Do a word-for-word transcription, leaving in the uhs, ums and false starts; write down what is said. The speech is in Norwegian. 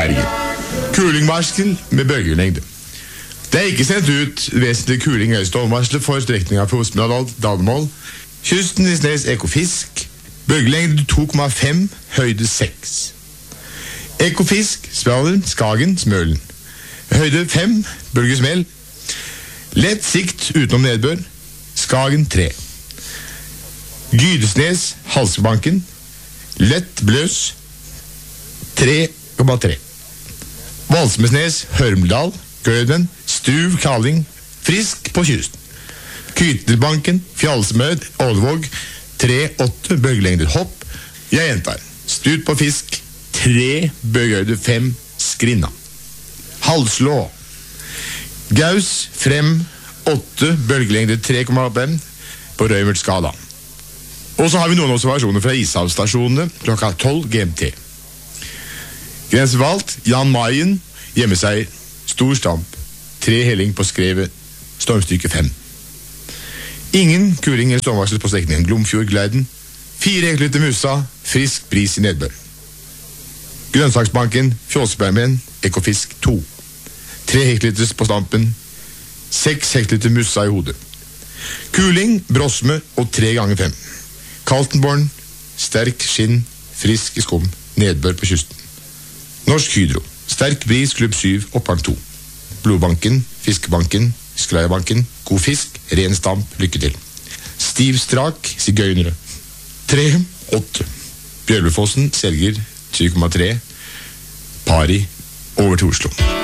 Bergen. Kulingvarsel med bølgelengde. Det er ikke sendt ut vesentlig kuling i stormvarsel for strekninga fra Osmedal Dalmål. Kysten i Snes Ekofisk. Bølgelengde to komma fem, høyde seks. Ekofisk, Svalen, Skagen, Smølen. Høyde fem, bølgesmell. Lett sikt utenom nedbør. Skagen tre. Gydesnes, Halsbanken. Lett bløs. tre komma tre. Valsmesnes, Hørmdal, Gøden, Stuv, Kaling. Frisk på kysten. Kytelbanken, Fjalsmød, Ålvåg. tre komma åtte, bølgelengde hopp. Jeg gjentar. Stut på fisk. tre, bølgehøyde fem, skrinna. Halslå. Gaus, frem, åtte, bølgelengde tre komma fem på Røymert skala. Og så har vi noen observasjoner fra ishavsstasjonene klokka tolv G M T. Grensevalt, Jan Mayen, gjemmer seg, stor stamp, tre helling på skrevet, stormstyrke fem. Ingen kuling eller stormvarsel på strekningen Glomfjord-Gleiden, fire heklete musa, frisk bris i nedbør. Grønnsaksbanken, Fjåsbergmen, Ekofisk to. Tre hektlitres på stampen, seks hektlitter mussa i hodet. Kuling, brosme og tre ganger fem. Kaltenborn, sterk skinn, frisk i skum, nedbør på kysten. Norsk Hydro, sterk bris, klubb syv, oppgang to. Blodbanken, Fiskebanken, Skrajabanken, god fisk, ren stamp, lykke til. Stiv strak, sigøynere. tre komma åtte. Bjørvefossen, Selger, tre komma tre. Pari, over til Oslo.